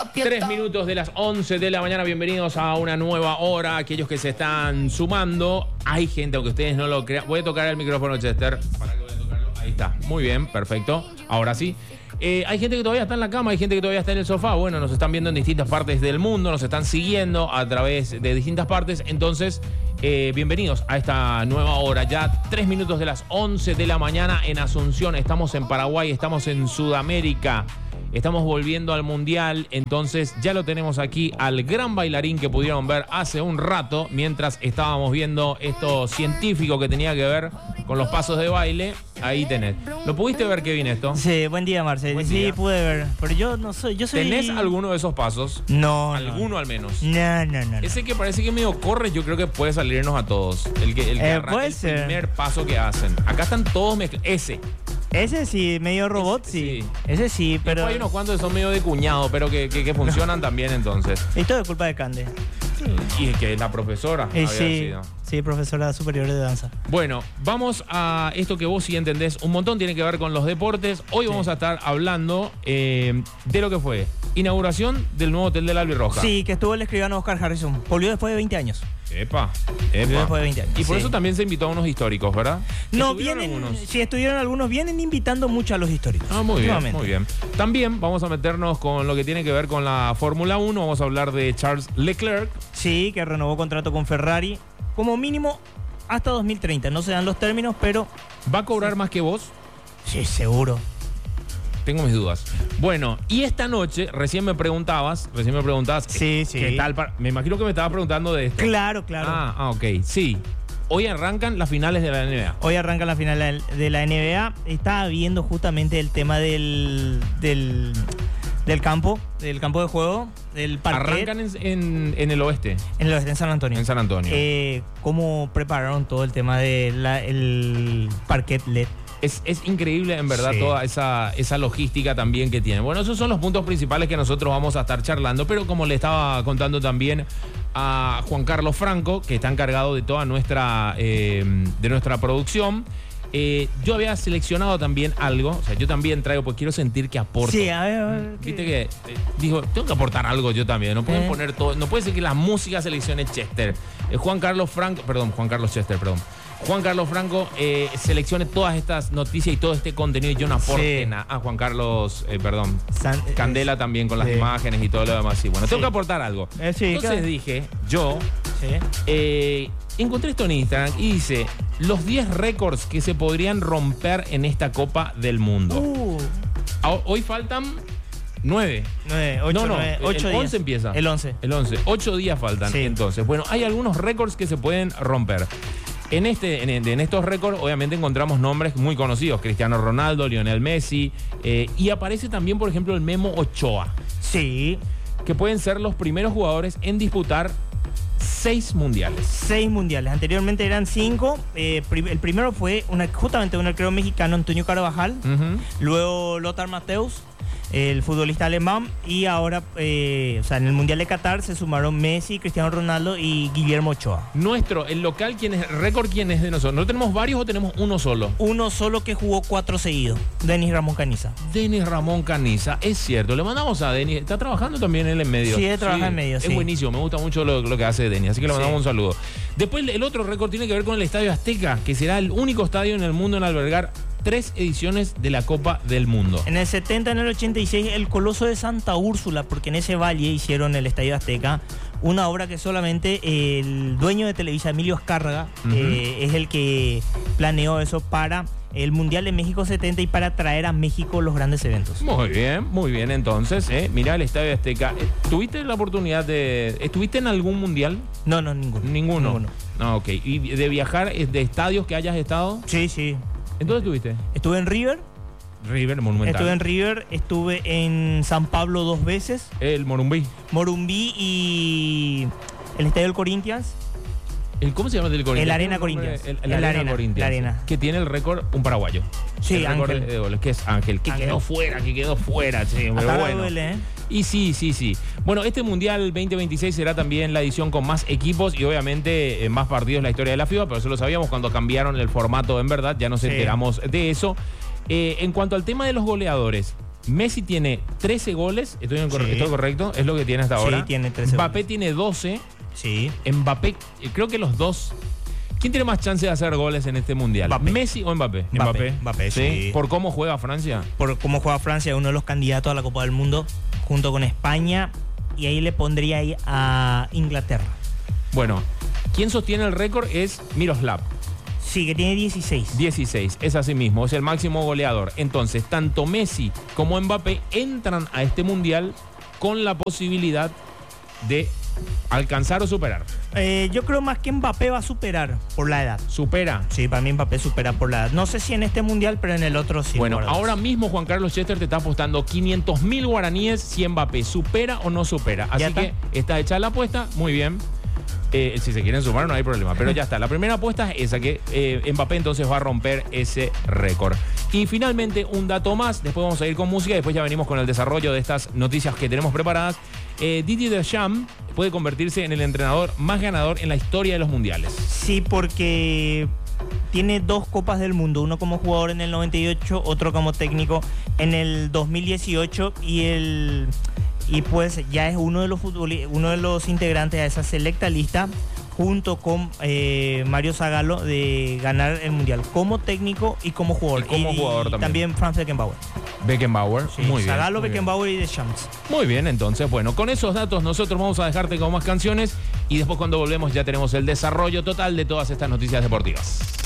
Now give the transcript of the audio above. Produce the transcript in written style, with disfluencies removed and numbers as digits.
3 minutos de las 11 de la mañana, bienvenidos a una nueva hora. Aquellos que se están sumando, hay gente, aunque ustedes no lo crean. Voy a tocar el micrófono, Chester. ¿Para qué voy a tocarlo? Ahí está, muy bien, perfecto. Ahora sí. Hay gente que todavía está en la cama, hay gente que todavía está en el sofá. Bueno, nos están viendo en distintas partes del mundo, nos están siguiendo a través de distintas partes. Entonces, bienvenidos a esta nueva hora. Ya 3 minutos de las 11 de la mañana en Asunción. Estamos en Paraguay, estamos en Sudamérica. Estamos volviendo al Mundial, entonces ya lo tenemos aquí al gran bailarín que pudieron ver hace un rato mientras estábamos viendo esto científico que tenía que ver con los pasos de baile. Ahí tenés. ¿Lo pudiste ver, Kevin, esto? Sí, buen día, Marcel. Buen sí, día. Pude ver, pero yo no soy... ¿Tenés alguno de esos pasos? No. ¿Alguno al menos? No. Ese que parece que medio corre, yo creo que puede salirnos a todos. El que arranca puede el ser. primer paso que hacen. Acá están todos mezclados. Ese sí, medio robot, sí. sí. Ese sí, pero... Después hay unos cuantos que son medio de cuñado, pero que funcionan también entonces. Esto es culpa de Cande. Y que es la profesora había sido. Sí, profesora superior de danza. Bueno, vamos a esto que vos sí entendés un montón, tiene que ver con los deportes. Hoy vamos a estar hablando de lo que fue inauguración del nuevo hotel del Albirroja. Sí, que estuvo el escribano Oscar Harrison. Volvió después de 20 años. Epa. Volvió después de 20 años. Y por sí. eso también se invitó a unos históricos, ¿verdad? No, vienen, si estuvieron algunos, vienen invitando mucho a los históricos. Ah, muy bien, muy bien. También vamos a meternos con lo que tiene que ver con la Fórmula 1. Vamos a hablar de Charles Leclerc. Sí, que renovó contrato con Ferrari, como mínimo hasta 2030. No se dan los términos, pero... ¿Va a cobrar más que vos? Sí, seguro. Tengo mis dudas. Bueno, y esta noche, recién me preguntabas, Sí. ¿qué tal? Me imagino que me estabas preguntando de esto. Claro. Ok, sí. Hoy arrancan las finales de la NBA. Hoy arranca la final de la NBA. Estaba viendo justamente el tema del campo de juego, del parquet. Arrancan en el oeste. En San Antonio. En San Antonio. Cómo prepararon todo el tema del parquet LED. Es increíble, en verdad, Sí. toda esa logística también que tiene. Bueno, esos son los puntos principales que nosotros vamos a estar charlando, pero como le estaba contando también a Juan Carlos Franco, que está encargado de toda nuestra producción, yo había seleccionado también algo, o sea, yo también traigo, pues quiero sentir que aporto. Sí, a ver. Viste que dijo, tengo que aportar algo yo también, no pueden poner todo, no puede ser que la música seleccione Chester. Juan Carlos Franco seleccione todas estas noticias y todo este contenido y yo no aporte nada. Ah, Juan Carlos, Candela también con las imágenes y todo lo demás. Sí, bueno, tengo que aportar algo. Entonces dije, yo encontré esto en Instagram y dice, los 10 récords que se podrían romper en esta Copa del Mundo. Hoy faltan 9. 8 el 11 empieza. El 11. 8 días faltan. Sí. Entonces, bueno, hay algunos récords que se pueden romper. En estos récords, obviamente, encontramos nombres muy conocidos: Cristiano Ronaldo, Lionel Messi, y aparece también, por ejemplo, el Memo Ochoa. Sí. Que pueden ser los primeros jugadores en disputar 6 mundiales. 6 mundiales. Anteriormente eran 5. El primero fue justamente un arquero mexicano, Antonio Carvajal. Luego Lothar Matthäus, el futbolista alemán. Y ahora, en el Mundial de Qatar se sumaron Messi, Cristiano Ronaldo y Guillermo Ochoa. El local, récord, ¿quién es de nosotros? ¿No tenemos varios o tenemos uno solo? Uno solo que jugó 4 seguidos. Denis Ramón Caniza. Denis Ramón Caniza, es cierto. Le mandamos a Denis. Está trabajando también él en medio. Sí, trabaja en medio, Es sí. buenísimo, me gusta mucho lo que hace Denis. Así que le mandamos un saludo. Después, el otro récord tiene que ver con el Estadio Azteca, que será el único estadio en el mundo en albergar 3 ediciones de la Copa del Mundo. En el 70, en el 86, el Coloso de Santa Úrsula, porque en ese valle hicieron el Estadio Azteca, una obra que solamente el dueño de Televisa, Emilio Azcárraga, es el que planeó eso para el Mundial de México 70 y para traer a México los grandes eventos. Muy bien, entonces, mira el Estadio Azteca. ¿Tuviste la oportunidad estuviste en algún mundial? No, ninguno. ¿Ninguno? No, ok. ¿Y de viajar, de estadios que hayas estado? Sí. ¿En dónde estuviste? Estuve en River. Monumental. Estuve en River, estuve en San Pablo 2 veces. El Morumbí. Y el Estadio del Corinthians. ¿Cómo se llama el Corinthians? El Arena Corinthians. La Arena. Que tiene el récord un paraguayo. Sí, el récord Ángel. de goles, que es Ángel. Que quedó fuera. Sí, muy Hasta bueno. duele, Y sí. Bueno, este Mundial 2026 será también la edición con más equipos y obviamente más partidos en la historia de la FIBA, pero eso lo sabíamos cuando cambiaron el formato, en verdad, ya nos enteramos de eso. En cuanto al tema de los goleadores, Messi tiene 13 goles, ¿estoy Sí. correcto? Es lo que tiene hasta ahora. Sí, tiene 13 Mbappé goles. tiene 12. Sí. Mbappé, creo que los dos. ¿Quién tiene más chance de hacer goles en este mundial? Mbappé. ¿Messi o Mbappé? Mbappé, sí. ¿Por cómo juega Francia? Por cómo juega Francia, uno de los candidatos a la Copa del Mundo, junto con España, y ahí le pondría ahí a Inglaterra. Bueno, quien sostiene el récord es Miroslav. Sí, que tiene 16. 16, es así mismo, es el máximo goleador. Entonces, tanto Messi como Mbappé entran a este mundial con la posibilidad de alcanzar o superar. Yo creo más que Mbappé va a superar por la edad. Supera. Sí, para mí Mbappé supera por la edad. No sé si en este mundial, pero en el otro sí. Bueno, por ahora mismo Juan Carlos Chester te está apostando 500.000 guaraníes si Mbappé supera o no supera. Así Ya está. que está hecha la apuesta, muy bien. Si se quieren sumar no hay problema, pero ya está. La primera apuesta es esa, que Mbappé entonces va a romper ese récord. Y finalmente un dato más, después vamos a ir con música y después ya venimos con el desarrollo de estas noticias que tenemos preparadas. Didier Deschamps puede convertirse en el entrenador más ganador en la historia de los mundiales. Sí, porque tiene 2 Copas del Mundo, uno como jugador en el 98, otro como técnico en el 2018 y pues ya es uno de los integrantes de esa selecta lista, junto con Mario Zagallo, de ganar el mundial como técnico y como jugador. Y como jugador también. También Franz Beckenbauer. Beckenbauer, Sí, muy bien. Zagallo, muy bien. Beckenbauer y Deschamps. Muy bien, entonces, bueno, con esos datos nosotros vamos a dejarte con más canciones y después cuando volvemos ya tenemos el desarrollo total de todas estas noticias deportivas.